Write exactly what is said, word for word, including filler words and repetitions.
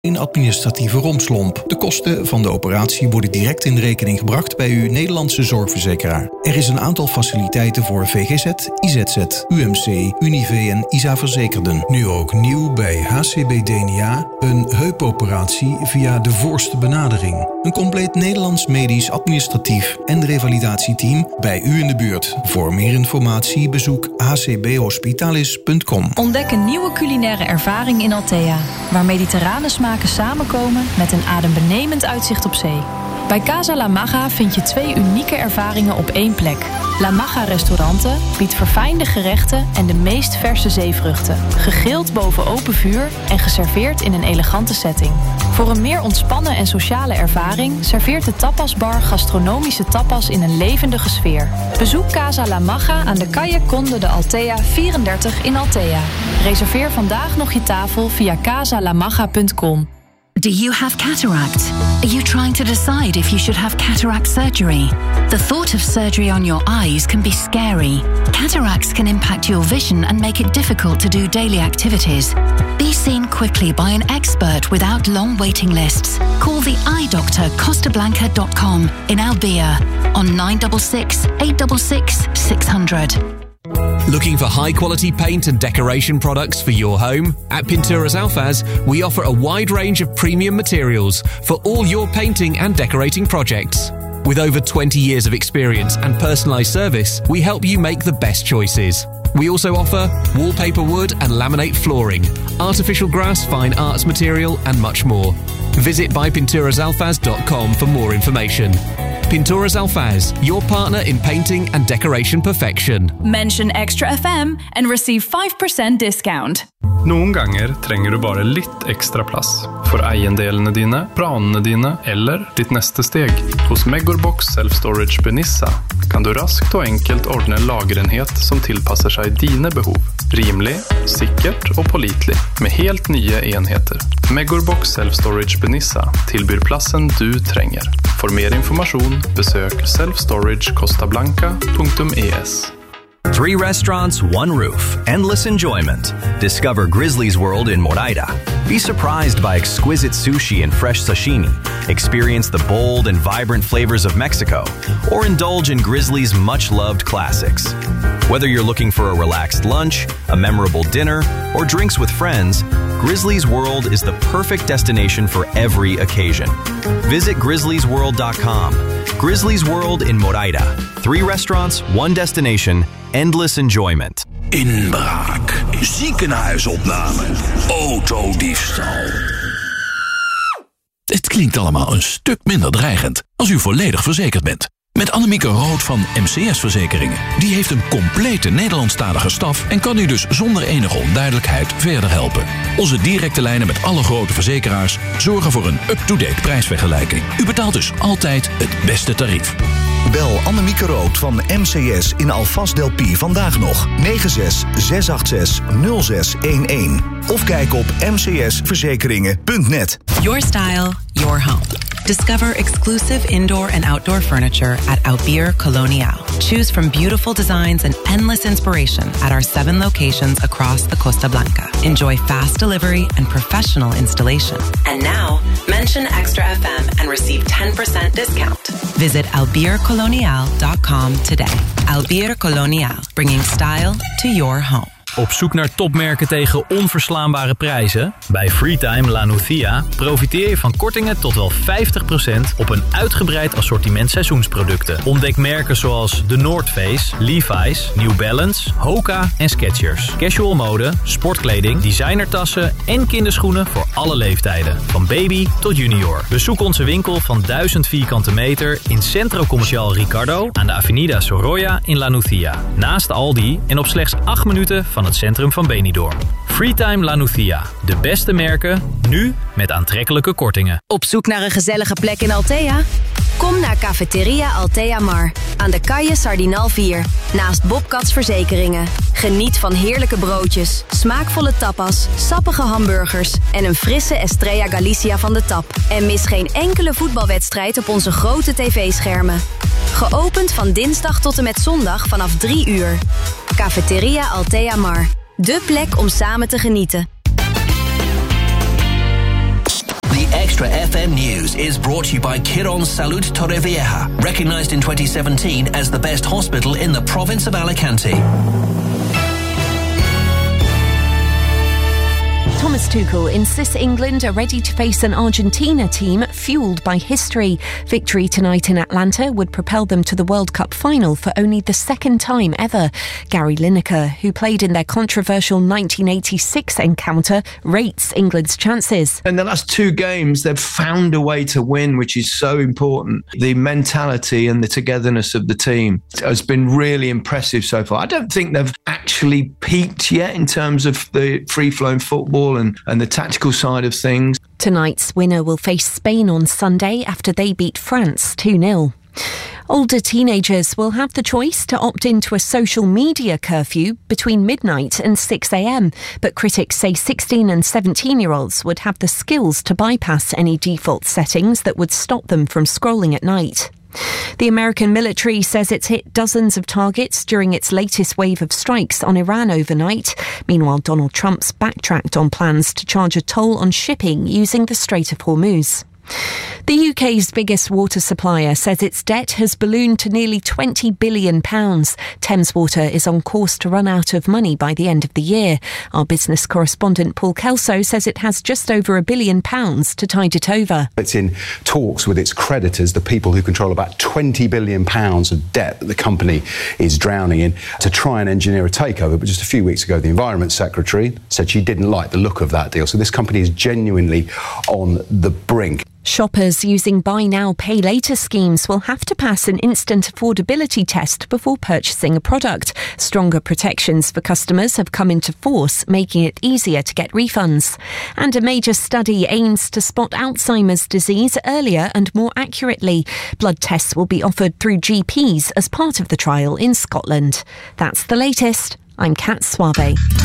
Een administratieve rompslomp. De kosten van de operatie worden direct in de rekening gebracht bij uw Nederlandse zorgverzekeraar. Er is een aantal faciliteiten voor V G Z, I Z Z, U M C, Unive en I S A-verzekerden. Nu ook nieuw bij H C B D N I A, een heupoperatie via de voorste benadering. Een compleet Nederlands medisch, administratief en revalidatieteam bij u in de buurt. Voor meer informatie bezoek h c b hospitalis punt com. Ontdek een nieuwe culinaire ervaring in Althea, waar mediterrane smaken samenkomen met een adembenemend uitzicht op zee. Bij Casa La Maga vind je twee unieke ervaringen op één plek. La Maga Restaurante biedt verfijnde gerechten en de meest verse zeevruchten. Gegrild boven open vuur en geserveerd in een elegante setting. Voor een meer ontspannen en sociale ervaring serveert de tapasbar gastronomische tapas in een levendige sfeer. Bezoek Casa La Maga aan de Calle Conde de Althea vierendertig in Althea. Reserveer vandaag nog je tafel via casa la maga punt com. Do you have cataract? Are you trying to decide if you should have cataract surgery? The thought of surgery on your eyes can be scary. Cataracts can impact your vision and make it difficult to do daily activities. Be seen quickly by an expert without long waiting lists. Call the eye doctor costa blanca dot com in Albia on nine six six, eight six six, six hundred. Looking for high-quality paint and decoration products for your home? At Pinturas Alfaz, we offer a wide range of premium materials for all your painting and decorating projects. With over twenty years of experience and personalized service, we help you make the best choices. We also offer wallpaper wood and laminate flooring, artificial grass, fine arts material, and much more. Visit buy pinturas alfaz dot com for more information. Pinturas Alfaz, your partner in painting and decoration perfection. Mention Extra F M and receive five percent discount. Noen ganger trenger du bare litt ekstra plass for eiendelene dine, planene dine eller ditt neste steg. Hos Megorbox Self Storage Benissa kan du raskt og enkelt ordne en lagerenhet som tilpasser seg dine behov. Rimelig, sikkert og pålitelig med helt nye enheter. Megorbox Self Storage Benissa tilbyr plassen du trenger. For mer informasjon, besøk self storage costa blanca punkt e s. Three restaurants, one roof, endless enjoyment. Discover Grizzly's World in Moraida. Be surprised by exquisite sushi and fresh sashimi. Experience the bold and vibrant flavors of Mexico. Or indulge in Grizzly's much-loved classics. Whether you're looking for a relaxed lunch, a memorable dinner, or drinks with friends, Grizzly's World is the perfect destination for every occasion. Visit grizzlies world dot com. Grizzly's World in Moraida. Three restaurants, one destination, endless enjoyment. Inbraak, ziekenhuisopname, autodiefstal. Het klinkt allemaal een stuk minder dreigend als u volledig verzekerd bent. Met Annemieke Rood van M C S-verzekeringen. Die heeft een complete Nederlandstalige staf en kan u dus zonder enige onduidelijkheid verder helpen. Onze directe lijnen met alle grote verzekeraars zorgen voor een up-to-date prijsvergelijking. U betaalt dus altijd het beste tarief. Bel Annemieke Rood van M C S in Alvast Delpy vandaag nog negen zes zes acht zes nul zes een een of kijk op m c s verzekeringen punt net. Your style, your home. Discover exclusive indoor and outdoor furniture at Albir Colonial. Choose from beautiful designs and endless inspiration at our seven locations across the Costa Blanca. Enjoy fast delivery and professional installation. And now, mention Extra F M and receive ten percent discount. Visit albir colonial dot com today. Albir Colonial, bringing style to your home. Op zoek naar topmerken tegen onverslaanbare prijzen? Bij Freetime La Nucia profiteer je van kortingen tot wel vijftig procent op een uitgebreid assortiment seizoensproducten. Ontdek merken zoals The North Face, Levi's, New Balance, Hoka en Skechers. Casual mode, sportkleding, designertassen en kinderschoenen voor alle leeftijden. Van baby tot junior. Bezoek onze winkel van duizend vierkante meter in Centro Comercial Ricardo aan de Avenida Sorolla in La Nucia. Naast Aldi en op slechts acht minuten van het centrum van Benidorm. Freetime La Nucia. De beste merken, nu met aantrekkelijke kortingen. Op zoek naar een gezellige plek in Althea? Kom naar Cafeteria Althea Mar aan de Calle Sardinal vier, naast Bobcats Verzekeringen. Geniet van heerlijke broodjes, smaakvolle tapas, sappige hamburgers en een frisse Estrella Galicia van de tap. En mis geen enkele voetbalwedstrijd op onze grote tv-schermen. Geopend van dinsdag tot en met zondag vanaf drie uur. Cafeteria Althea Mar. De plek om samen te genieten. News is brought to you by Quirón Salud Torrevieja, recognised in twenty seventeen as the best hospital in the province of Alicante. Thomas Tuchel insists England are ready to face an Argentina team fuelled by history. Victory tonight in Atlanta would propel them to the World Cup final for only the second time ever. Gary Lineker, who played in their controversial nineteen eighty-six encounter, rates England's chances. In the last two games, they've found a way to win, which is so important. The mentality and the togetherness of the team has been really impressive so far. I don't think they've actually peaked yet in terms of the free-flowing football and, and the tactical side of things. Tonight's winner will face Spain on Sunday after they beat France two nil. Older teenagers will have the choice to opt into a social media curfew between midnight and six a.m, but critics say sixteen and seventeen-year-olds would have the skills to bypass any default settings that would stop them from scrolling at night. The American military says it's hit dozens of targets during its latest wave of strikes on Iran overnight. Meanwhile, Donald Trump's backtracked on plans to charge a toll on shipping using the Strait of Hormuz. The U K's biggest water supplier says its debt has ballooned to nearly twenty billion pounds. Thames Water is on course to run out of money by the end of the year. Our business correspondent Paul Kelso says it has just over a billion pounds to tide it over. It's in talks with its creditors, the people who control about twenty billion pounds of debt that the company is drowning in, to try and engineer a takeover. But just a few weeks ago, the Environment Secretary said she didn't like the look of that deal. So this company is genuinely on the brink. Shoppers using buy now, pay later schemes will have to pass an instant affordability test before purchasing a product. Stronger protections for customers have come into force, making it easier to get refunds. And a major study aims to spot Alzheimer's disease earlier and more accurately. Blood tests will be offered through G Ps as part of the trial in Scotland. That's the latest. I'm Kat Suave.